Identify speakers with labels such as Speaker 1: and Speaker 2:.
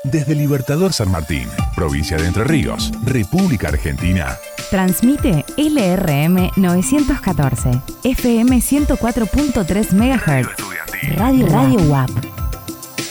Speaker 1: Desde Libertador San Martín, provincia de Entre Ríos, República Argentina.
Speaker 2: Transmite LRM 914, FM 104.3 MHz, Radio UAP.